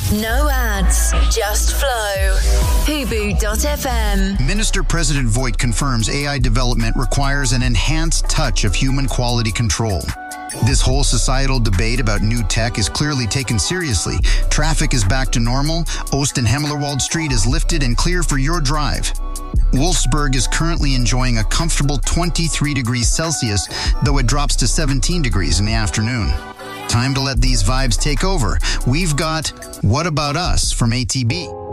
No ads, just flow. Hubu.fm. Minister President Voigt confirms AI development requires an enhanced touch of human quality control. This whole societal debate about new tech is clearly taken seriously. Traffic is back to normal. Oost and Hemlerwald Street is lifted and clear for your drive. Wolfsburg is currently enjoying a comfortable 23 degrees Celsius, though it drops to 17 degrees in the afternoon. Time to let these vibes take over. We've got What About Us from ATB.